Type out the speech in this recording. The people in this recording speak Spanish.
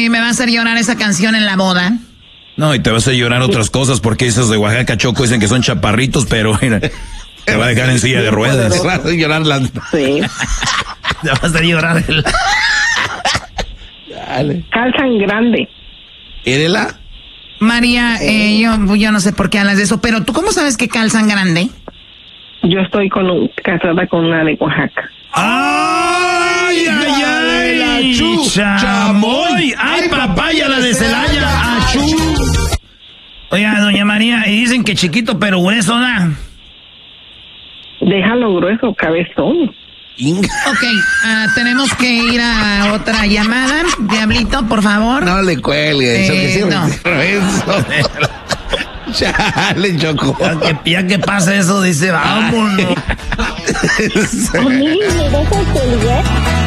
Oye, ¿me va a hacer llorar esa canción en la boda? No, y te vas a llorar otras cosas porque esos de Oaxaca, Choco, dicen que son chaparritos, pero mira, te va a dejar en silla de ruedas. Te vas a llorar las... Sí. Te vas a llorar. Dale. Calzan grande. ¿Érela? María, yo no sé por qué hablas de eso, pero ¿tú cómo sabes que calzan grande? Yo estoy casada con una de Oaxaca. ¡Ay, ay, ay! ¡Chamoy! ¡Ay, papaya, la de Celaya! ¡Achú! Oiga, doña María, y dicen que chiquito pero grueso, ¿da? Déjalo grueso, cabezón. Ok, tenemos que ir a otra llamada. Diablito, por favor. No le cuelgue. No. Eso. Chale, Choco. Ya que pasa eso, dice, vámonos. A mí me vas a colgar.